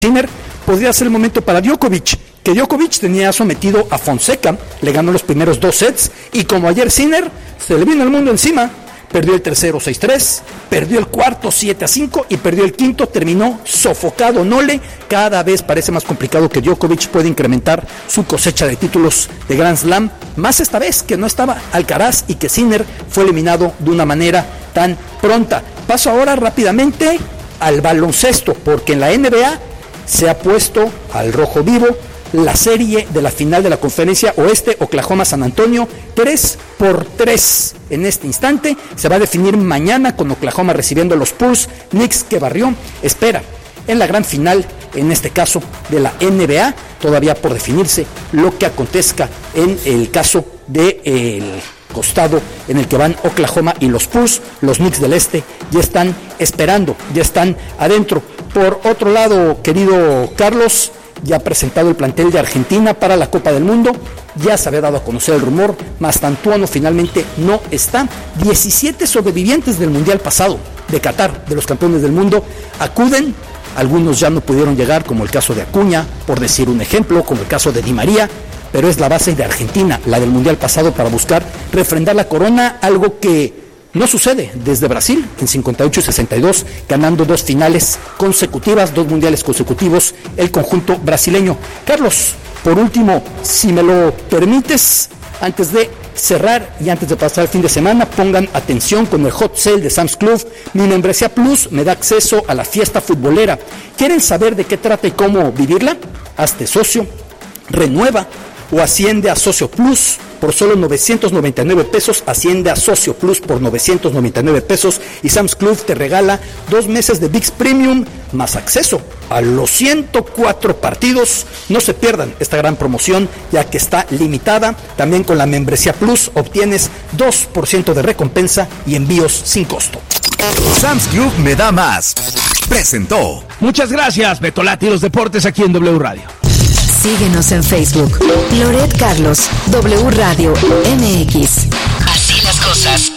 Sinner, podría ser el momento para Djokovic, que Djokovic tenía sometido a Fonseca, le ganó los primeros 2 sets, y como ayer Sinner, se le vino el mundo encima, perdió el tercero 6-3, perdió el cuarto 7-5 y perdió el quinto, terminó sofocado. Nole, cada vez parece más complicado que Djokovic pueda incrementar su cosecha de títulos de Grand Slam, más esta vez que no estaba Alcaraz y que Sinner fue eliminado de una manera tan pronta. Paso ahora rápidamente al baloncesto, porque en la NBA se ha puesto al rojo vivo la serie de la final de la Conferencia Oeste, Oklahoma-San Antonio, 3-3 en este instante. Se va a definir mañana con Oklahoma recibiendo a los Spurs. Knicks, que barrió, espera en la gran final, en este caso de la NBA, todavía por definirse lo que acontezca en el caso del costado en el que van Oklahoma y los Spurs. Los Knicks del Este ya están esperando, ya están adentro. Por otro lado, querido Carlos, ya ha presentado el plantel de Argentina para la Copa del Mundo. Ya se había dado a conocer el rumor, Mastantuono finalmente no está. 17 sobrevivientes del Mundial pasado de Qatar, de los campeones del mundo, acuden. Algunos ya no pudieron llegar, como el caso de Acuña, por decir un ejemplo, como el caso de Di María, pero es la base de Argentina, la del Mundial pasado, para buscar refrendar la corona, algo que no sucede desde Brasil, en 58 y 62, ganando 2 finales consecutivas, 2 mundiales consecutivos, el conjunto brasileño. Carlos, por último, si me lo permites, antes de cerrar y antes de pasar el fin de semana, pongan atención con el hot sale de Sam's Club. Mi membresía Plus me da acceso a la fiesta futbolera. ¿Quieren saber de qué trata y cómo vivirla? Hazte socio, renueva o asciende a Socio Plus por solo 999 pesos, asciende a Socio Plus por 999 pesos y Sam's Club te regala 2 meses de ViX Premium más acceso a los 104 partidos. No se pierdan esta gran promoción, ya que está limitada. También con la membresía Plus obtienes 2% de recompensa y envíos sin costo. Sam's Club me da más. Presentó. Muchas gracias, Betolati, los deportes aquí en W Radio. Síguenos en Facebook. Loret Carlos, W Radio MX. Así las cosas.